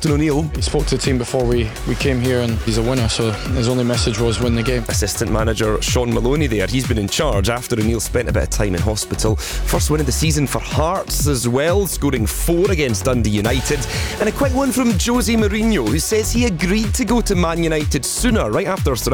Martin O'Neill. He spoke to the team before we came here, and he's a winner, so his only message was win the game. Assistant manager Sean Maloney there. He's been in charge after O'Neill spent a bit of time in hospital. First win of the season for Hearts as well, scoring 4 against Dundee United. And a quick one from Jose Mourinho, who says he agreed to go to Man United sooner, right after Sir